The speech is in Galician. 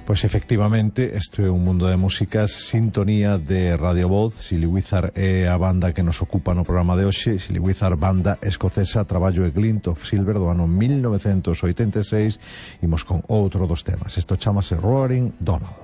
Pois efectivamente, este é un mundo de músicas, sintonía de Radio Voz. Silly Wizard é a banda que nos ocupa no programa de hoxe. Silly Wizard, banda escocesa, traballo e Glint of Silver do ano 1986. Imos con outro dos temas. Isto chamase Roaring Donald.